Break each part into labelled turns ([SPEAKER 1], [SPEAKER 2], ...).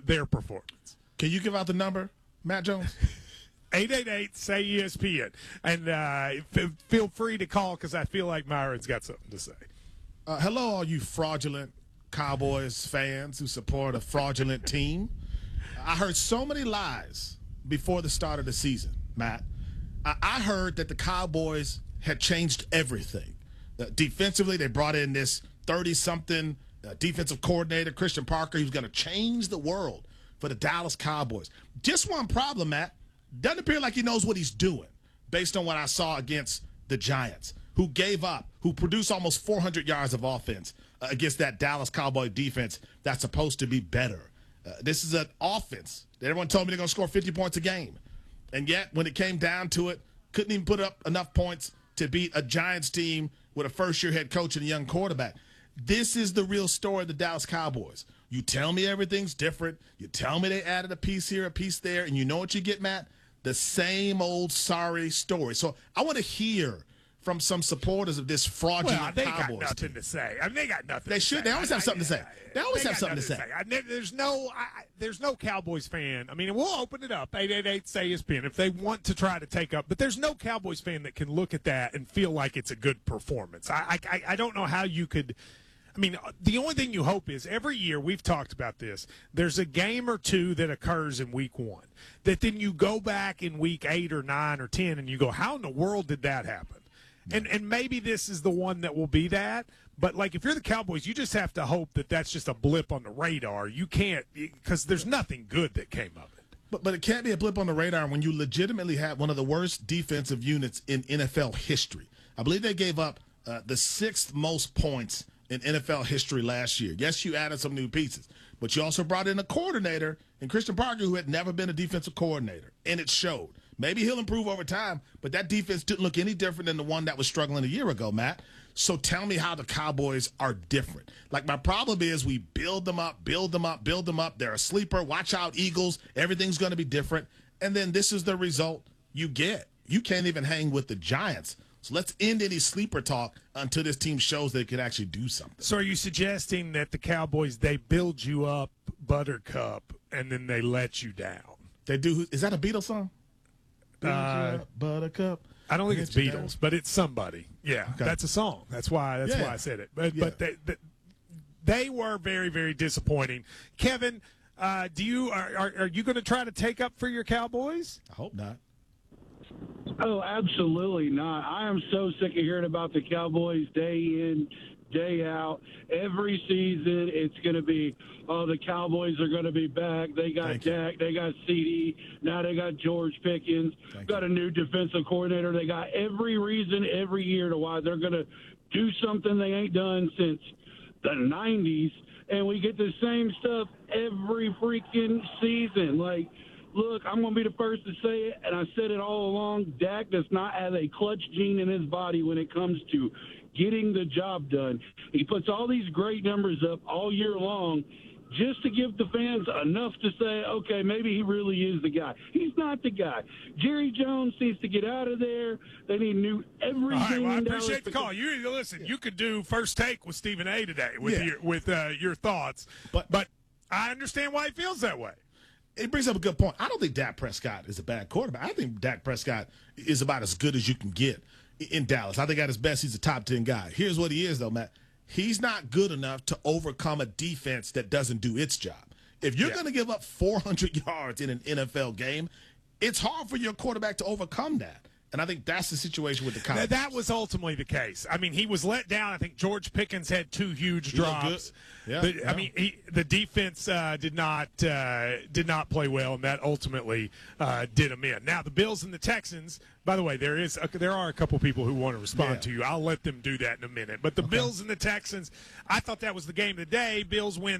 [SPEAKER 1] their performance.
[SPEAKER 2] Can you give out the number, Matt Jones?
[SPEAKER 1] 888-SAY-ESPN. And feel free to call because I feel like Myron's got something to say.
[SPEAKER 2] Hello, all you fraudulent Cowboys fans who support a fraudulent team. I heard so many lies before the start of the season, Matt. I heard that the Cowboys had changed everything. Defensively, they brought in this 30-something defensive coordinator, Christian Parker, who's going to change the world for the Dallas Cowboys. Just one problem, Matt. Doesn't appear like he knows what he's doing based on what I saw against the Giants, who gave up, who produced almost 400 yards of offense against that Dallas Cowboy defense that's supposed to be better. This is an offense that everyone told me they're going to score 50 points a game. And yet, when it came down to it, couldn't even put up enough points to beat a Giants team with a first-year head coach and a young quarterback. This is the real story of the Dallas Cowboys. You tell me everything's different. You tell me they added a piece here, a piece there, and you know what you get, Matt? The same old sorry story. So I want to hear from some supporters of this fraudulent Cowboys.
[SPEAKER 1] Well, they got nothing to say. I mean, they got nothing.
[SPEAKER 2] They should. They always have something to say. They always have something to say.
[SPEAKER 1] There's no Cowboys fan. I mean, we'll open it up. 888-SAY-ESPN if they want to try to take up. But there's no Cowboys fan that can look at that and feel like it's a good performance. I don't know how you could. I mean, the only thing you hope is every year, we've talked about this, there's a game or two that occurs in week 1 that then you go back in week 8 or 9 or 10 and you go, how in the world did that happen? And maybe this is the one that will be that. But, like, if you're the Cowboys, you just have to hope that that's just a blip on the radar. You can't – because there's nothing good that came of it.
[SPEAKER 2] But it can't be a blip on the radar when you legitimately have one of the worst defensive units in NFL history. I believe they gave up the 6th most points in NFL history last year. Yes, you added some new pieces, but you also brought in a coordinator in Christian Parker who had never been a defensive coordinator, and it showed. Maybe he'll improve over time, but that defense didn't look any different than the one that was struggling a year ago, Matt. So tell me how the Cowboys are different. Like, my problem is we build them up, build them up, build them up. They're a sleeper. Watch out, Eagles. Everything's going to be different. And then this is the result you get. You can't even hang with the Giants. So let's end any sleeper talk until this team shows they can actually do something.
[SPEAKER 1] So are you suggesting that the Cowboys, they build you up, Buttercup, and then they let you down?
[SPEAKER 2] They do. Is that a Beatles song? Buttercup.
[SPEAKER 1] I don't think it's Beatles, but it's somebody. Yeah,
[SPEAKER 2] okay.
[SPEAKER 1] That's a song. That's why I said it. But they were very, very disappointing. Kevin, are you going to try to take up for your Cowboys?
[SPEAKER 2] I hope not.
[SPEAKER 3] Oh, absolutely not. I am so sick of hearing about the Cowboys day in, day out. Every season it's going to be, oh, the Cowboys are going to be back. They got Dak. They got CD. Now they got George Pickens. Got a new defensive coordinator. They got every reason every year to why they're going to do something they ain't done since the 90s. And we get the same stuff every freaking season. Like, look, I'm going to be the first to say it, and I said it all along. Dak does not have a clutch gene in his body when it comes to getting the job done. He puts all these great numbers up all year long just to give the fans enough to say, okay, maybe he really is the guy. He's not the guy. Jerry Jones needs to get out of there. They need new everything.
[SPEAKER 1] All right, well, I appreciate the call. You could do First Take with Stephen A. today with your thoughts. But I understand why he feels that way.
[SPEAKER 2] It brings up a good point. I don't think Dak Prescott is a bad quarterback. I think Dak Prescott is about as good as you can get in Dallas. I think at his best, he's a top 10 guy. Here's what he is, though, Matt. He's not good enough to overcome a defense that doesn't do its job. If you're going to give up 400 yards in an NFL game, it's hard for your quarterback to overcome that. And I think that's the situation with the Cowboys.
[SPEAKER 1] That was ultimately the case. I mean, he was let down. I think George Pickens had 2 huge drops. I mean, the defense did not play well, and that ultimately did him in. Now, the Bills and the Texans. By the way, there are a couple people who want to respond to you. I'll let them do that in a minute. But the Bills and the Texans, I thought that was the game of the day. Bills win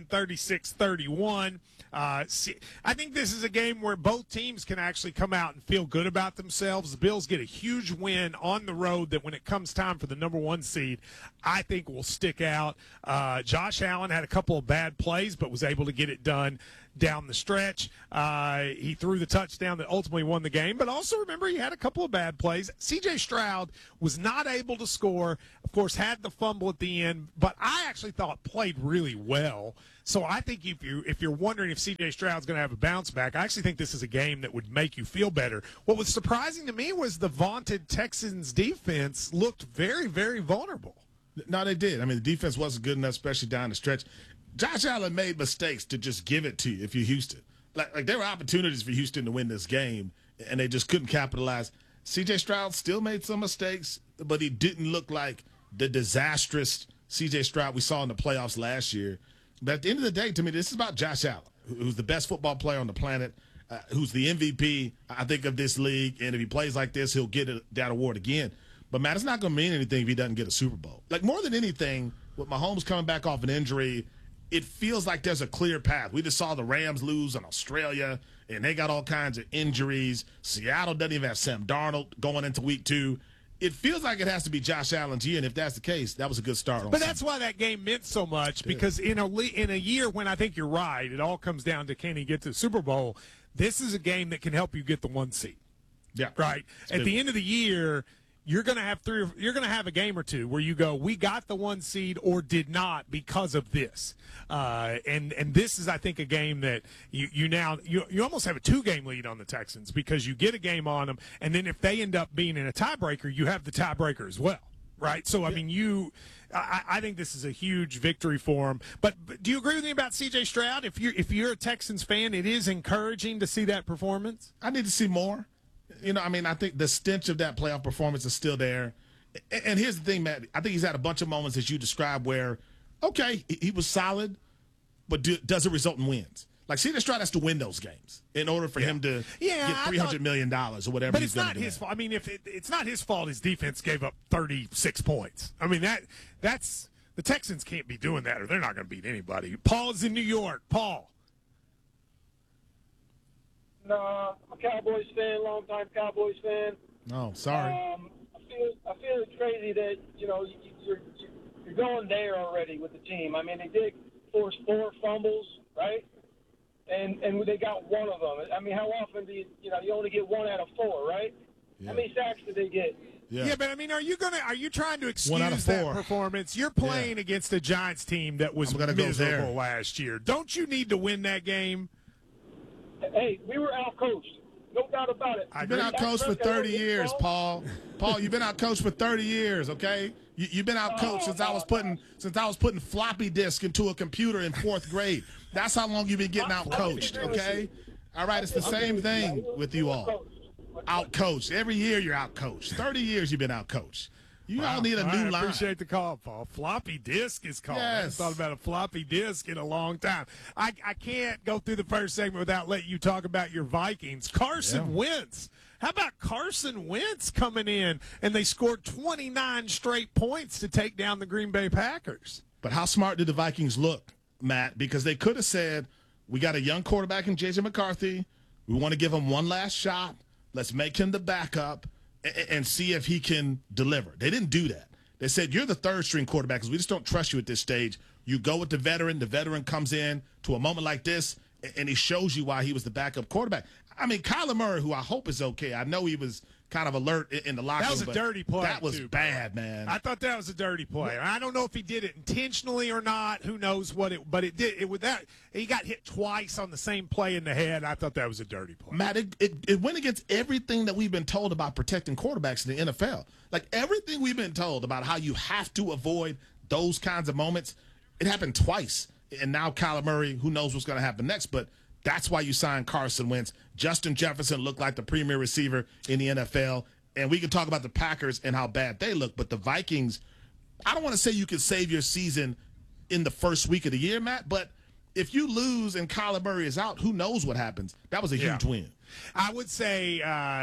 [SPEAKER 1] 36-31. I think this is a game where both teams can actually come out and feel good about themselves. The Bills get a huge win on the road that when it comes time for the number 1 seed, I think will stick out. Josh Allen had a couple of bad plays but was able to get it done down the stretch. He threw the touchdown that ultimately won the game, but also remember he had a couple of bad plays. C.J. Stroud was not able to score, of course, had the fumble at the end, but I actually thought played really well. So I think if you're wondering if C.J. Stroud's going to have a bounce back, I actually think this is a game that would make you feel better. What was surprising to me was the vaunted Texans defense looked very, very vulnerable.
[SPEAKER 2] No, they did. I mean, the defense wasn't good enough, especially down the stretch. Josh Allen made mistakes to just give it to you if you're Houston. Like there were opportunities for Houston to win this game, and they just couldn't capitalize. C.J. Stroud still made some mistakes, but he didn't look like the disastrous C.J. Stroud we saw in the playoffs last year. But at the end of the day, to me, this is about Josh Allen, who's the best football player on the planet, who's the MVP, I think, of this league. And if he plays like this, he'll get that award again. But, Matt, it's not going to mean anything if he doesn't get a Super Bowl. Like, more than anything, with Mahomes coming back off an injury, it feels like there's a clear path. We just saw the Rams lose in Australia, and they got all kinds of injuries. Seattle doesn't even have Sam Darnold going into week 2. It feels like it has to be Josh Allen's year, and if that's the case, that was a good start.
[SPEAKER 1] But that's why that game meant so much, because in a year when I think you're right, it all comes down to can he get to the Super Bowl. This is a game that can help you get the 1 seed.
[SPEAKER 2] Yeah,
[SPEAKER 1] right. At the end of the year, you're going to have a game or two where you go, we got the 1 seed or did not because of this. And this is, I think, a game that you almost have a 2-game lead on the Texans because you get a game on them, and then if they end up being in a tiebreaker, you have the tiebreaker as well, right? So, I mean, I think this is a huge victory for him. But do you agree with me about C.J. Stroud? If you're a Texans fan, it is encouraging to see that performance.
[SPEAKER 2] I need to see more. You know, I mean, I think the stench of that playoff performance is still there. And here's the thing, Matt. I think he's had a bunch of moments, as you described, where, okay, he was solid, but does it result in wins? Like, C.J. Stroud has to win those games in order for him to get $300 million or whatever.
[SPEAKER 1] But it's not his fault. I mean, it's not his fault his defense gave up 36 points. I mean, that's the Texans can't be doing that, or they're not going to beat anybody. Paul's in New York. Paul.
[SPEAKER 4] No, I'm a Cowboys fan, longtime Cowboys fan.
[SPEAKER 2] Oh, sorry.
[SPEAKER 4] I feel it's crazy that you're going there already with the team. I mean, they did force 4 fumbles, right? And they got 1 of them. I mean, how often do you only get 1 out of 4, right? Yeah. How many sacks did they get?
[SPEAKER 1] Yeah, but I mean, are you trying to excuse that performance? You're playing against a Giants team that was miserable last year. Don't you need to win that game?
[SPEAKER 4] Hey, we were out-coached. No doubt about it.
[SPEAKER 2] You've been out-coached for 30 years, Paul. Paul, you've been out-coached for 30 years, okay? You've been out-coached since I was putting floppy disk into a computer in 4th grade. That's how long you've been getting out-coached, okay? All right, it's the same thing with you all. Out-coached. Every year you're out-coached. 30 years you've been out-coached. You all need a new line.
[SPEAKER 1] I appreciate the call, Paul. Floppy disk is called. Yes. I haven't thought about a floppy disk in a long time. I can't go through the first segment without letting you talk about your Vikings. Carson Wentz. How about Carson Wentz coming in, and they scored 29 straight points to take down the Green Bay Packers?
[SPEAKER 2] But how smart did the Vikings look, Matt? Because they could have said, we got a young quarterback in J.J. McCarthy. We want to give him one last shot. Let's make him the backup and see if he can deliver. They didn't do that. They said, you're the third-string quarterback because we just don't trust you at this stage. You go with the veteran. The veteran comes in to a moment like this, and he shows you why he was the backup quarterback. I mean, Kyler Murray, who I hope is okay. I know he was kind of alert in the locker room.
[SPEAKER 1] That was a dirty play.
[SPEAKER 2] That was bad, man.
[SPEAKER 1] I thought that was a dirty play. I don't know if he did it intentionally or not. Who knows what it? But it did. It with that he got hit twice on the same play in the head. I thought that was a dirty play.
[SPEAKER 2] Matt, it went against everything that we've been told about protecting quarterbacks in the NFL. Like everything we've been told about how you have to avoid those kinds of moments. It happened twice, and now Kyler Murray. Who knows what's going to happen next? But that's why you signed Carson Wentz. Justin Jefferson looked like the premier receiver in the NFL. And we can talk about the Packers and how bad they look. But the Vikings, I don't want to say you can save your season in the first week of the year, Matt. But if you lose and Kyler Murray is out, who knows what happens? That was a huge win.
[SPEAKER 1] I would say,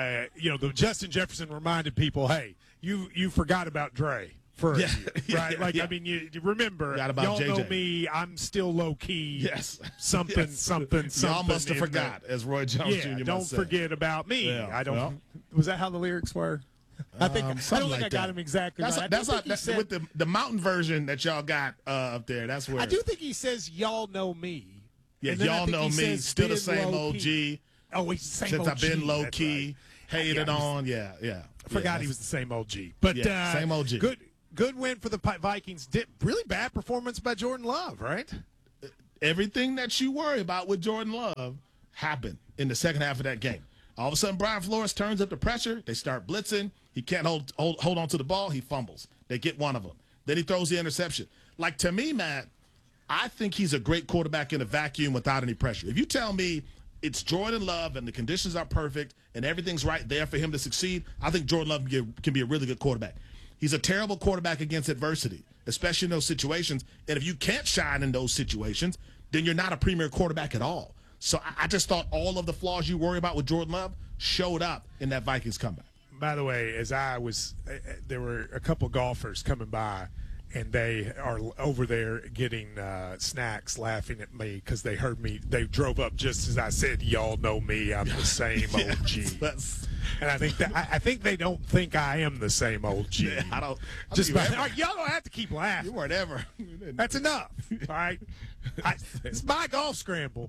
[SPEAKER 1] the Justin Jefferson reminded people, hey, you forgot about Dre. Right? Like, I mean, you remember, y'all
[SPEAKER 2] JJ.
[SPEAKER 1] know me, I'm still low-key.
[SPEAKER 2] Yes.
[SPEAKER 1] Something.
[SPEAKER 2] Y'all must have forgot, as Roy Jones Jr.
[SPEAKER 1] don't forget about me. Yeah. I don't. Well, was that how the lyrics were? I don't think I got him exactly right.
[SPEAKER 2] That's with the mountain version that y'all got up there. That's where.
[SPEAKER 1] I do think he says, y'all know me.
[SPEAKER 2] Yeah, y'all know me. Still the same OG.
[SPEAKER 1] Oh, he's the same
[SPEAKER 2] Since
[SPEAKER 1] OG.
[SPEAKER 2] I've been low-key.
[SPEAKER 1] Right.
[SPEAKER 2] Hated on. Yeah.
[SPEAKER 1] I forgot he was the same OG. But
[SPEAKER 2] same OG.
[SPEAKER 1] Good win for the Vikings. Really bad performance by Jordan Love, right?
[SPEAKER 2] everything that you worry about with Jordan Love happened in the second half of that game. All of a sudden, Brian Flores turns up the pressure. They start blitzing. He can't hold on to the ball. He fumbles. They get one of them. Then he throws the interception. Like, to me, Matt, I think he's a great quarterback in a vacuum without any pressure. If you tell me it's Jordan Love and the conditions are perfect and everything's right there for him to succeed, I think Jordan Love can be a really good quarterback. He's a terrible quarterback against adversity, especially in those situations. And if you can't shine in those situations, then you're not a premier quarterback at all. So I just thought all of the flaws you worry about with Jordan Love showed up in that Vikings comeback.
[SPEAKER 1] By the way, there were a couple golfers coming by, and they are over there getting snacks, laughing at me because they heard me. They drove up just as I said, "Y'all know me. I'm the same old G." And I think they don't think I am the same old G.
[SPEAKER 2] Yeah, I don't.
[SPEAKER 1] Y'all don't have to keep laughing.
[SPEAKER 2] You weren't ever.
[SPEAKER 1] That's enough. All right. It's my golf scramble.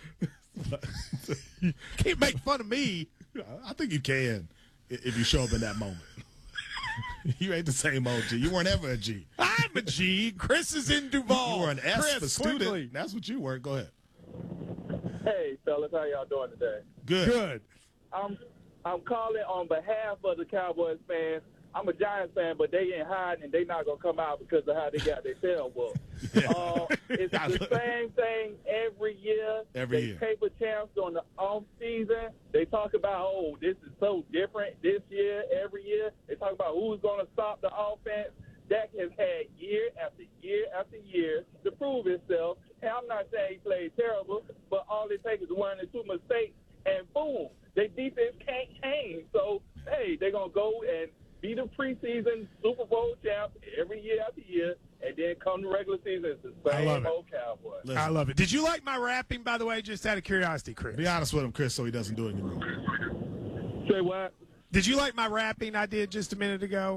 [SPEAKER 1] You can't make fun of me.
[SPEAKER 2] I think you can if you show up in that moment. You ain't the same old G. You weren't ever a G.
[SPEAKER 1] I'm a G. Chris is in Duval.
[SPEAKER 2] You were an S
[SPEAKER 1] Chris,
[SPEAKER 2] for student.
[SPEAKER 1] quickly.
[SPEAKER 2] That's what you were. Go ahead.
[SPEAKER 4] Hey, fellas, how y'all doing today?
[SPEAKER 2] Good.
[SPEAKER 4] I'm calling on behalf of the Cowboys fans. I'm a Giants fan, but they ain't hiding, and they not going to come out because of how they got their tail whooped. It's the same thing every year.
[SPEAKER 2] Every year.
[SPEAKER 4] Paper champs during the off season. They talk about, this is so different this year, every year. They talk about who's going to stop the offense. Dak has had year after year after year to prove himself. And I'm not saying he played terrible, but all it takes is one or two mistakes, and boom, their defense can't change. So, hey, they're going to go and be the preseason Super Bowl champ every year after year, and then come the regular season, it's the same old Cowboys.
[SPEAKER 2] Listen.
[SPEAKER 1] I love it. Did you like my rapping, by the way, just out of curiosity, Chris?
[SPEAKER 2] Be honest with him, Chris, so he doesn't do it anymore.
[SPEAKER 4] Say what?
[SPEAKER 1] Did you like my rapping I did just a minute ago?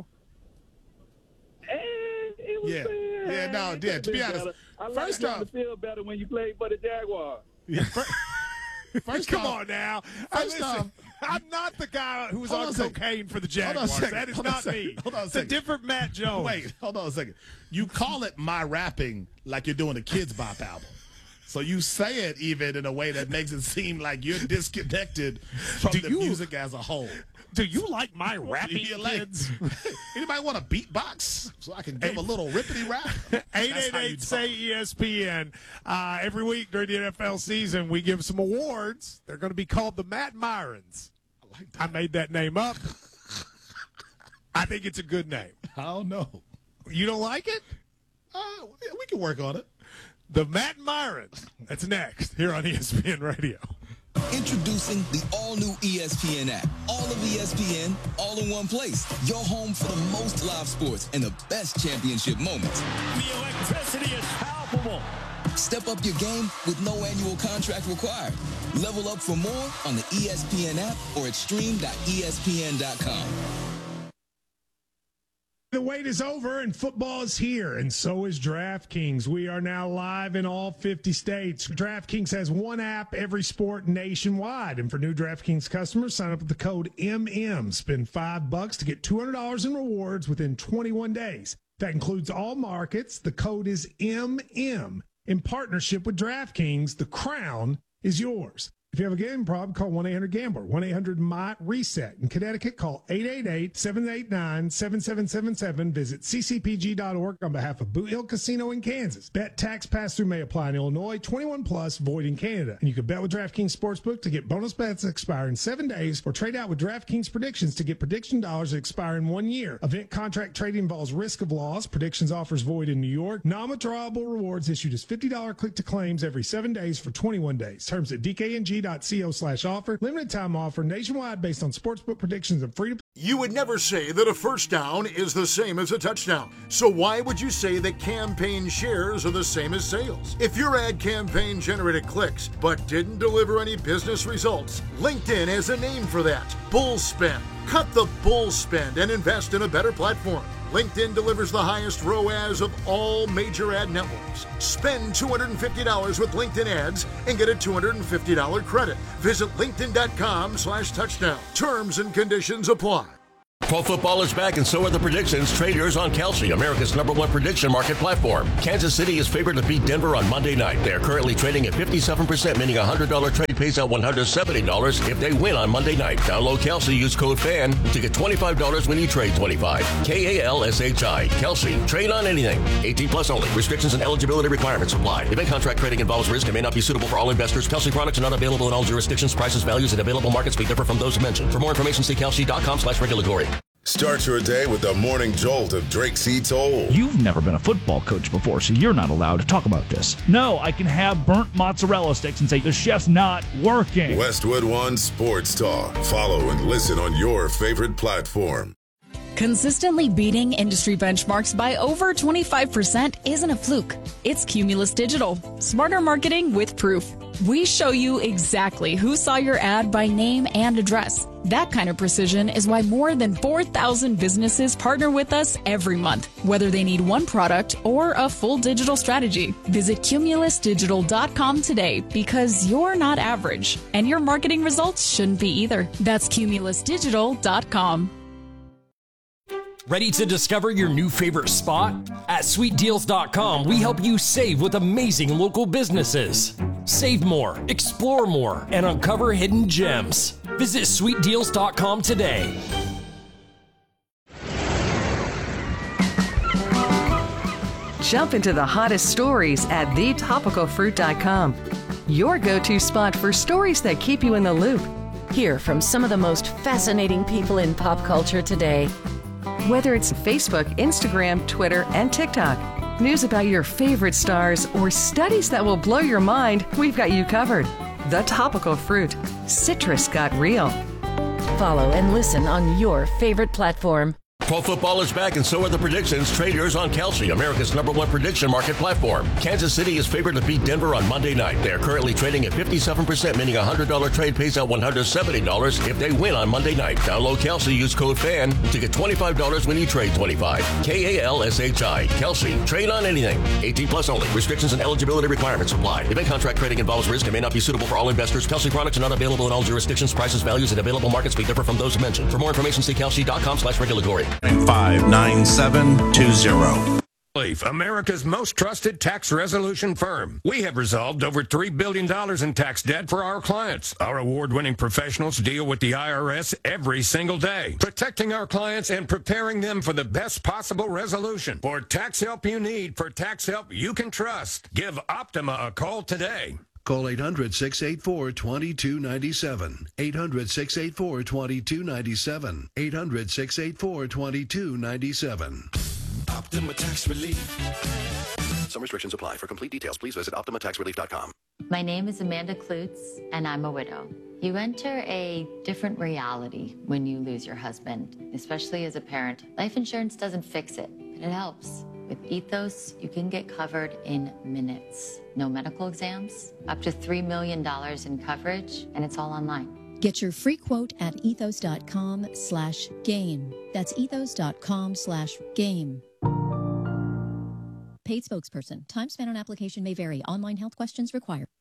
[SPEAKER 4] It was
[SPEAKER 2] Yeah, to be honest.
[SPEAKER 4] I
[SPEAKER 2] First
[SPEAKER 4] like how
[SPEAKER 2] off,
[SPEAKER 4] to feel better when you play for the Jaguars.
[SPEAKER 1] Come on now.
[SPEAKER 2] First off,
[SPEAKER 1] I'm not the guy who was on cocaine for the
[SPEAKER 2] Hold on a
[SPEAKER 1] Jaguars.
[SPEAKER 2] second.
[SPEAKER 1] That is
[SPEAKER 2] Hold on a
[SPEAKER 1] not
[SPEAKER 2] second.
[SPEAKER 1] me.
[SPEAKER 2] Hold on a
[SPEAKER 1] It's
[SPEAKER 2] second.
[SPEAKER 1] a different Matt Jones.
[SPEAKER 2] Wait, hold on a second. You call it my rapping like you're doing a Kids Bop album. So you say it even in a way that makes it seem like you're disconnected from the music as a whole.
[SPEAKER 1] Do you like my rapping, kids?
[SPEAKER 2] Anybody want a beatbox so I can give a little rippity rap?
[SPEAKER 1] 888-SAY-ESPN. Every week during the NFL season, we give some awards. They're going to be called the Matt Myrons.
[SPEAKER 2] I like that.
[SPEAKER 1] I made that name up. I think it's a good name.
[SPEAKER 2] I don't know.
[SPEAKER 1] You don't like it?
[SPEAKER 2] We can work on it.
[SPEAKER 1] The Matt Myrons. That's next here on ESPN Radio.
[SPEAKER 5] Introducing the all-new ESPN app. All of ESPN, all in one place. Your home for the most live sports and the best championship moments.
[SPEAKER 6] The electricity is palpable.
[SPEAKER 5] Step up your game with no annual contract required. Level up for more on the ESPN app or at stream.espn.com.
[SPEAKER 7] The wait is over and football is here, and so is DraftKings. We are now live in all 50 states. DraftKings has one app, every sport nationwide. And for new DraftKings customers, sign up with the code MM. Spend $5 to get $200 in rewards within 21 days. That includes all markets. The code is MM. In partnership with DraftKings, the crown is yours. If you have a gambling problem, call 1-800-GAMBLER, 1-800-MY-RESET. In Connecticut, call 888-789-7777. Visit ccpg.org on behalf of Boot Hill Casino in Kansas. Bet tax pass-through may apply in Illinois, 21 plus, void in Canada. And you can bet with DraftKings Sportsbook to get bonus bets that expire in 7 days, or trade out with DraftKings Predictions to get prediction dollars that expire in 1 year. Event contract trading involves risk of loss. Predictions offers void in New York. Non-withdrawable rewards issued as $50 click-to-claims every 7 days for 21 days. Terms at dkng.co/offer. Limited time offer nationwide based on sportsbook predictions and free to.
[SPEAKER 8] You would never say that a first down is the same as a touchdown. So why would you say that campaign shares are the same as sales? If your ad campaign generated clicks but didn't deliver any business results, LinkedIn has a name for that. Bull spend. Cut the bull spend and invest in a better platform. LinkedIn delivers the highest ROAS of all major ad networks. Spend $250 with LinkedIn ads and get a $250 credit. Visit linkedin.com/touchdown. Terms and conditions apply.
[SPEAKER 9] Pro football is back, and so are the predictions. Trade yours on Kalshi, America's #1 prediction market platform. Kansas City is favored to beat Denver on Monday night. They are currently trading at 57%, meaning a $100 trade pays out $170 if they win on Monday night. Download Kalshi, use code FAN to get $25 when you trade $25. KALSHI. Kalshi. Trade on anything. 18 plus only. Restrictions and eligibility requirements apply. Event contract trading involves risk and may not be suitable for all investors. Kalshi products are not available in all jurisdictions. Prices, values, and available markets may differ from those mentioned. For more information, see kalshi.com/regulatory.
[SPEAKER 10] Start your day with the morning jolt of Drake C. Toll.
[SPEAKER 6] You've never been a football coach before, so you're not allowed to talk about this. No, I can have burnt mozzarella sticks and say the chef's not working.
[SPEAKER 10] Westwood One Sports Talk. Follow and listen on your favorite platform.
[SPEAKER 11] Consistently beating industry benchmarks by over 25% isn't a fluke. It's Cumulus Digital. Smarter marketing with proof. We show you exactly who saw your ad by name and address. That kind of precision is why more than 4,000 businesses partner with us every month, whether they need one product or a full digital strategy. Visit cumulusdigital.com today because you're not average, and your marketing results shouldn't be either. That's cumulusdigital.com.
[SPEAKER 12] Ready to discover your new favorite spot? At sweetdeals.com, we help you save with amazing local businesses. Save more, explore more, and uncover hidden gems. Visit sweetdeals.com today.
[SPEAKER 13] Jump into the hottest stories at thetopicalfruit.com. Your go-to spot for stories that keep you in the loop.
[SPEAKER 14] Hear from some of the most fascinating people in pop culture today.
[SPEAKER 13] Whether it's Facebook, Instagram, Twitter, and TikTok, news about your favorite stars, or studies that will blow your mind, we've got you covered. The Topical Fruit. Citrus got real.
[SPEAKER 14] Follow and listen on your favorite platform.
[SPEAKER 9] Pro football is back, and so are the predictions. Trade yours on Kalshi, America's #1 prediction market platform. Kansas City is favored to beat Denver on Monday night. They are currently trading at 57%, meaning a $100 trade pays out $170 if they win on Monday night. Download Kalshi, use code FAN to get $25 when you trade $25. KALSHI. Kalshi. Trade on anything. 18 plus only. Restrictions and eligibility requirements apply. Event contract trading involves risk and may not be suitable for all investors. Kalshi products are not available in all jurisdictions. Prices, values, and available markets may differ from those mentioned. For more information, see kalshi.com/regulatory.
[SPEAKER 15] 59720. America's most trusted tax resolution firm. We have resolved over $3 billion in tax debt for our clients. Our award-winning professionals deal with the IRS every single day, protecting our clients and preparing them for the best possible resolution. For tax help you need, for tax help you can trust, give Optima a call today.
[SPEAKER 16] Call 800-684-2297. 800-684-2297. 800-684-2297.
[SPEAKER 17] Optima Tax Relief. Some restrictions apply. For complete details, please visit OptimaTaxRelief.com.
[SPEAKER 18] My name is Amanda Klutz, and I'm a widow. You enter a different reality when you lose your husband, especially as a parent. Life insurance doesn't fix it, but it helps. With Ethos, you can get covered in minutes. No medical exams, up to $3 million in coverage, and it's all online.
[SPEAKER 19] Get your free quote at ethos.com/game. That's ethos.com/game. Paid spokesperson. Time spent on application may vary. Online health questions required.